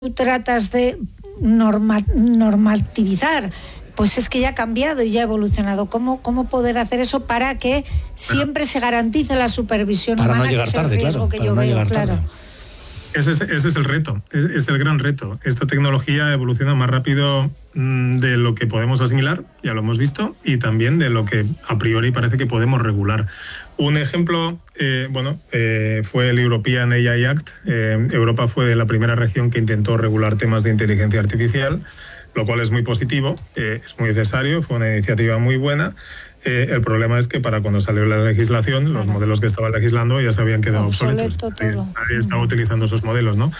tratas de normativizar, pues es que ya ha cambiado y ya ha evolucionado. ¿Cómo poder hacer eso para que siempre se garantice la supervisión para humana? No llegar tarde, claro. Que yo veo, claro. Ese es el reto, es el gran reto. Esta tecnología evoluciona más rápido de lo que podemos asimilar, ya lo hemos visto, y también de lo que a priori parece que podemos regular. Un ejemplo, fue el European AI Act. Europa fue la primera región que intentó regular temas de inteligencia artificial, lo cual es muy positivo, es muy necesario, fue una iniciativa muy buena. El problema es que para cuando salió la legislación, los modelos que estaban legislando ya se habían quedado obsoletos. Nadie estaba utilizando esos modelos, ¿no?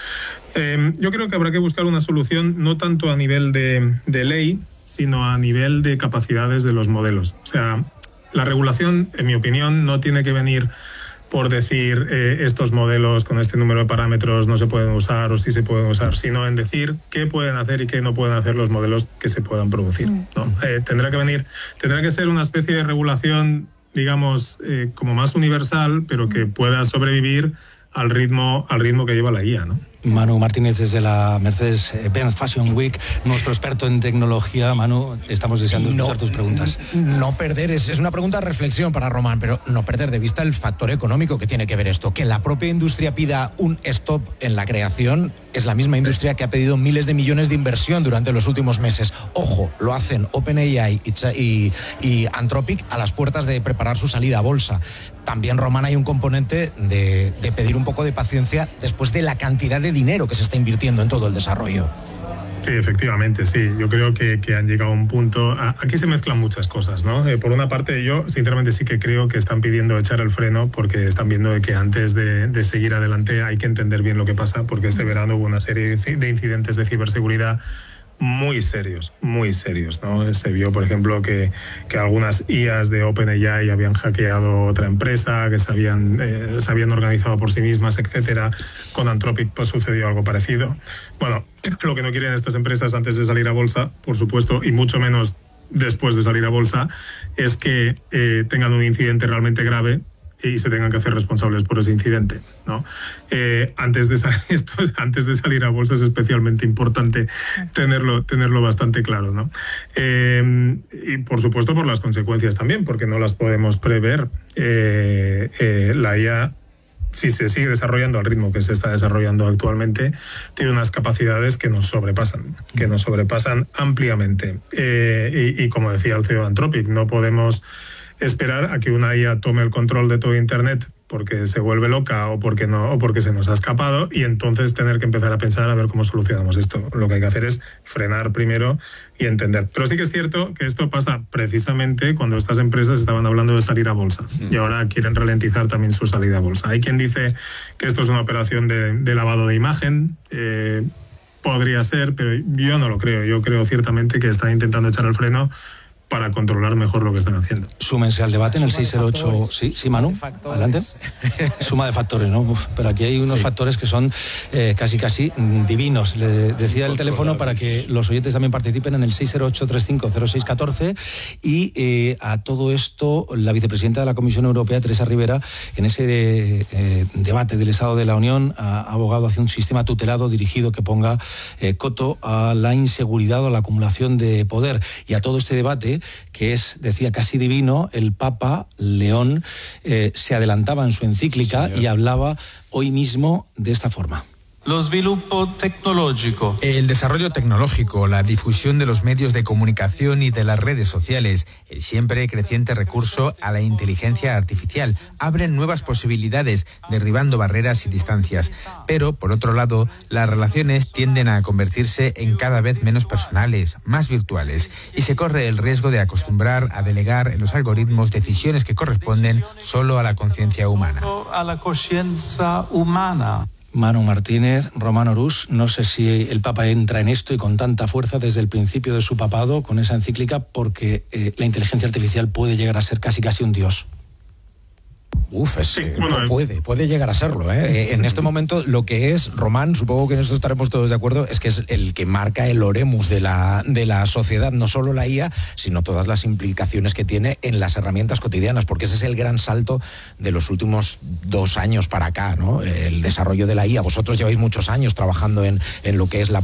Yo creo que habrá que buscar una solución no tanto a nivel de ley, sino a nivel de capacidades de los modelos. O sea, la regulación, en mi opinión, no tiene que venir por decir estos modelos con este número de parámetros no se pueden usar o sí se pueden usar, sino en decir qué pueden hacer y qué no pueden hacer los modelos que se puedan producir, ¿no? Tendrá que ser una especie de regulación, digamos, como más universal, pero que pueda sobrevivir al ritmo que lleva la IA, ¿no? Manu Martínez, desde la Mercedes-Benz Fashion Week, nuestro experto en tecnología. Manu, estamos deseando escuchar tus preguntas. No perder, es una pregunta de reflexión para Román, pero no perder de vista el factor económico que tiene que ver esto. Que la propia industria pida un stop en la creación es la misma industria que ha pedido miles de millones de inversión durante los últimos meses. Ojo, lo hacen OpenAI y Anthropic a las puertas de preparar su salida a bolsa. También, Román, hay un componente de pedir un poco de paciencia después de la cantidad de dinero que se está invirtiendo en todo el desarrollo. Sí, efectivamente, sí. Yo creo que han llegado a un punto... Aquí se mezclan muchas cosas, ¿no? Por una parte, yo sinceramente sí que creo que están pidiendo echar el freno porque están viendo que antes de seguir adelante hay que entender bien lo que pasa, porque este verano hubo una serie de incidentes de ciberseguridad muy serios, ¿no? Se vio, por ejemplo, que algunas IAs de OpenAI habían hackeado otra empresa, que se habían organizado por sí mismas, etcétera. Con Anthropic pues sucedió algo parecido. Bueno, lo que no quieren estas empresas antes de salir a bolsa, por supuesto, y mucho menos después de salir a bolsa, es que tengan un incidente realmente grave y se tengan que hacer responsables por ese incidente, ¿no? Antes de salir a bolsa es especialmente importante tenerlo bastante claro, ¿no? Y por supuesto por las consecuencias también, porque no las podemos prever. La IA, si se sigue desarrollando al ritmo que se está desarrollando actualmente, tiene unas capacidades que nos sobrepasan ampliamente. Y como decía el CEO de Anthropic, no podemos esperar a que una IA tome el control de todo Internet porque se vuelve loca o porque se nos ha escapado, y entonces tener que empezar a pensar a ver cómo solucionamos esto. Lo que hay que hacer es frenar primero y entender. Pero sí que es cierto que esto pasa precisamente cuando estas empresas estaban hablando de salir a bolsa y ahora quieren ralentizar también su salida a bolsa. Hay quien dice que esto es una operación de lavado de imagen. Podría ser, pero yo no lo creo. Yo creo ciertamente que están intentando echar el freno para controlar mejor lo que están haciendo. Súmense al debate en el 608... Sí, Manu, adelante. Suma de factores, ¿no? Pero aquí hay unos factores que son casi divinos. Le decía el teléfono para que los oyentes también participen en el 608-350614 y a todo esto la vicepresidenta de la Comisión Europea, Teresa Rivera, en ese debate del Estado de la Unión ha abogado hacia un sistema tutelado dirigido que ponga coto a la inseguridad o a la acumulación de poder. Y a todo este debate, que es, decía, casi divino, el Papa León se adelantaba en su encíclica y hablaba hoy mismo de esta forma. El desarrollo tecnológico, la difusión de los medios de comunicación y de las redes sociales, el siempre creciente recurso a la inteligencia artificial abren nuevas posibilidades, derribando barreras y distancias. Pero, por otro lado, las relaciones tienden a convertirse en cada vez menos personales, más virtuales, y se corre el riesgo de acostumbrar a delegar en los algoritmos decisiones que corresponden solo a la conciencia humana. Manu Martínez, Román Orús, no sé si el Papa entra en esto y con tanta fuerza desde el principio de su papado con esa encíclica, porque la inteligencia artificial puede llegar a ser casi un dios. Puede llegar a serlo, ¿eh? En este momento lo que es, Román, supongo que en esto estaremos todos de acuerdo, es que es el que marca el oremus de la sociedad, no solo la IA, sino todas las implicaciones que tiene en las herramientas cotidianas, porque ese es el gran salto de los últimos 2 años para acá, ¿no? El desarrollo de la IA. Vosotros lleváis muchos años trabajando en lo que es la